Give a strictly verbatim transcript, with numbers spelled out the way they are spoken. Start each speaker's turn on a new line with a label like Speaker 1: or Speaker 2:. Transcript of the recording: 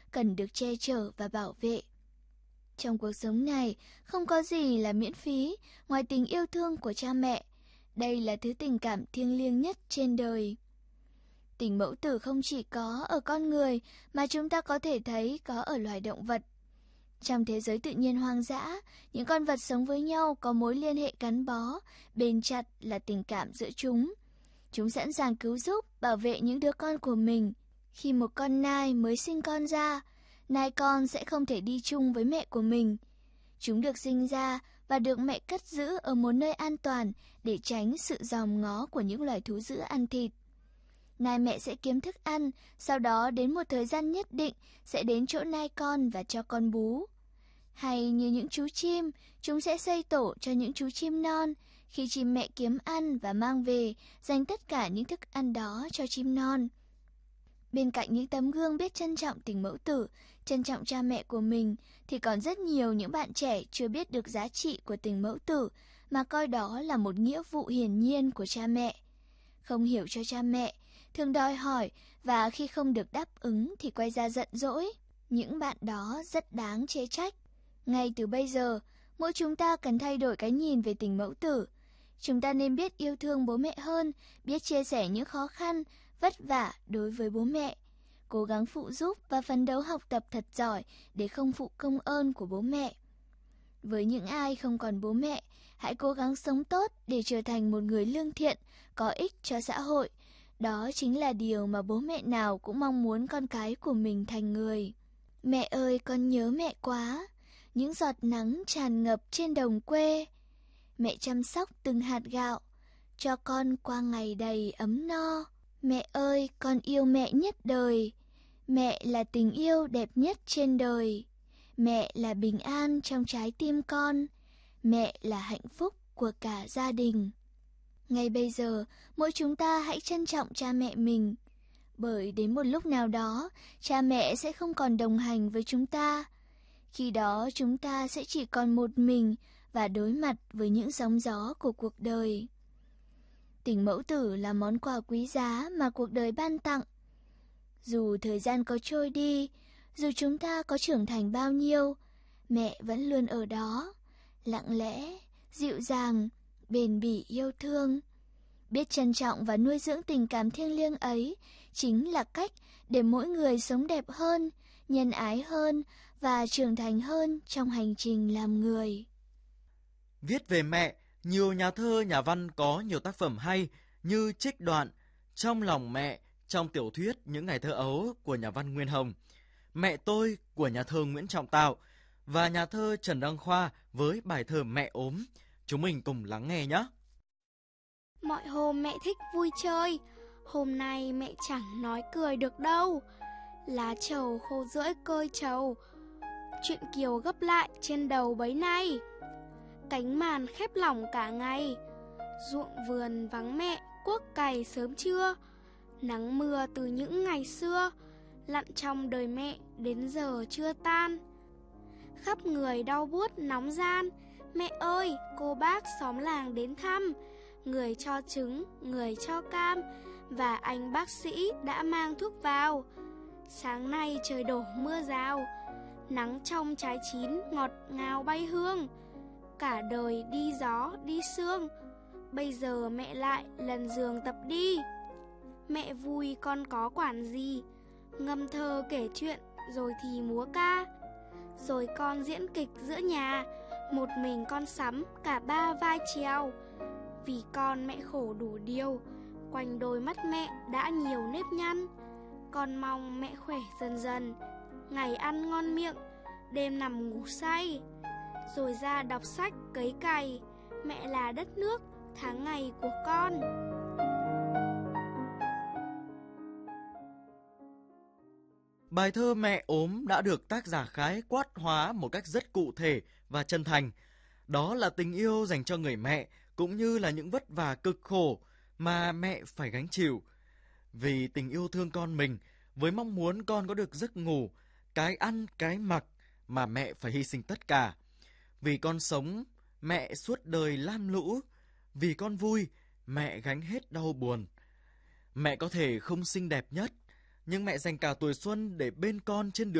Speaker 1: cần được che chở và bảo vệ. Trong cuộc sống này, không có gì là miễn phí ngoài tình yêu thương của cha mẹ. Đây là thứ tình cảm thiêng liêng nhất trên đời. Tình mẫu tử không chỉ có ở con người mà chúng ta có thể thấy có ở loài động vật. Trong thế giới tự nhiên hoang dã, những con vật sống với nhau có mối liên hệ gắn bó, bền chặt là tình cảm giữa chúng. Chúng sẵn sàng cứu giúp, bảo vệ những đứa con của mình. Khi một con nai mới sinh con ra, nai con sẽ không thể đi chung với mẹ của mình. Chúng được sinh ra và được mẹ cất giữ ở một nơi an toàn để tránh sự dòm ngó của những loài thú dữ ăn thịt. Nai mẹ sẽ kiếm thức ăn, sau đó đến một thời gian nhất định sẽ đến chỗ nai con và cho con bú. Hay như những chú chim, chúng sẽ xây tổ cho những chú chim non. Khi chim mẹ kiếm ăn và mang về, dành tất cả những thức ăn đó cho chim non. Bên cạnh những tấm gương biết trân trọng tình mẫu tử, trân trọng cha mẹ của mình, thì còn rất nhiều những bạn trẻ chưa biết được giá trị của tình mẫu tử, mà coi đó là một nghĩa vụ hiển nhiên của cha mẹ. Không hiểu cho cha mẹ, thường đòi hỏi và khi không được đáp ứng thì quay ra giận dỗi. Những bạn đó rất đáng chê trách. Ngay từ bây giờ, mỗi chúng ta cần thay đổi cái nhìn về tình mẫu tử. Chúng ta nên biết yêu thương bố mẹ hơn, biết chia sẻ những khó khăn, vất vả đối với bố mẹ. Cố gắng phụ giúp và phấn đấu học tập thật giỏi để không phụ công ơn của bố mẹ. Với những ai không còn bố mẹ, hãy cố gắng sống tốt để trở thành một người lương thiện, có ích cho xã hội. Đó chính là điều mà bố mẹ nào cũng mong muốn con cái của mình thành người. Mẹ ơi, con nhớ mẹ quá. Những giọt nắng tràn ngập trên đồng quê. Mẹ chăm sóc từng hạt gạo, cho con qua ngày đầy ấm no. Mẹ ơi, con yêu mẹ nhất đời. Mẹ là tình yêu đẹp nhất trên đời. Mẹ là bình an trong trái tim con. Mẹ là hạnh phúc của cả gia đình. Ngay bây giờ, mỗi chúng ta hãy trân trọng cha mẹ mình. Bởi đến một lúc nào đó, cha mẹ sẽ không còn đồng hành với chúng ta. Khi đó chúng ta sẽ chỉ còn một mình và đối mặt với những sóng gió của cuộc đời. Tình mẫu tử là món quà quý giá mà cuộc đời ban tặng. Dù thời gian có trôi đi, dù chúng ta có trưởng thành bao nhiêu, mẹ vẫn luôn ở đó, lặng lẽ, dịu dàng, bền bỉ yêu thương. Biết trân trọng và nuôi dưỡng tình cảm thiêng liêng ấy chính là cách để mỗi người sống đẹp hơn, nhân ái hơn và trưởng thành hơn trong hành trình làm người.
Speaker 2: Viết về mẹ, nhiều nhà thơ, nhà văn có nhiều tác phẩm hay như trích đoạn Trong lòng mẹ trong tiểu thuyết Những ngày thơ ấu của nhà văn Nguyên Hồng, Mẹ tôi của nhà thơ Nguyễn Trọng Tạo và nhà thơ Trần Đăng Khoa với bài thơ Mẹ ốm. Chúng mình cùng lắng nghe nhé.
Speaker 3: Mọi hôm mẹ thích vui chơi, hôm nay mẹ chẳng nói cười được đâu. Lá trầu khô rưỡi cơi trầu, chuyện kiều gấp lại trên đầu bấy nay. Cánh màn khép lỏng cả ngày, ruộng vườn vắng mẹ cuốc cày sớm trưa. Nắng mưa từ những ngày xưa lặn trong đời mẹ đến giờ chưa tan. Khắp người đau buốt nóng gian, mẹ ơi cô bác xóm làng đến thăm. Người cho trứng, người cho cam, và anh bác sĩ đã mang thuốc vào. Sáng nay trời đổ mưa rào, nắng trong trái chín ngọt ngào bay hương. Cả đời đi gió đi sương, bây giờ mẹ lại lần giường tập đi. Mẹ vui con có quản gì, ngâm thơ kể chuyện rồi thì múa ca. Rồi con diễn kịch giữa nhà, một mình con sắm cả ba vai trèo. Vì con mẹ khổ đủ điều, quanh đôi mắt mẹ đã nhiều nếp nhăn. Con mong mẹ khỏe dần dần, ngày ăn ngon miệng, đêm nằm ngủ say. Rồi ra đọc sách cấy cày, mẹ là đất nước tháng ngày của con.
Speaker 2: Bài thơ Mẹ ốm đã được tác giả khái quát hóa một cách rất cụ thể và chân thành. Đó là tình yêu dành cho người mẹ, cũng như là những vất vả cực khổ mà mẹ phải gánh chịu. Vì tình yêu thương con mình, với mong muốn con có được giấc ngủ, cái ăn, cái mặc, mà mẹ phải hy sinh tất cả. Vì con sống, mẹ suốt đời lam lũ. Vì con vui, mẹ gánh hết đau buồn. Mẹ có thể không xinh đẹp nhất, nhưng mẹ dành cả tuổi xuân để bên con trên đường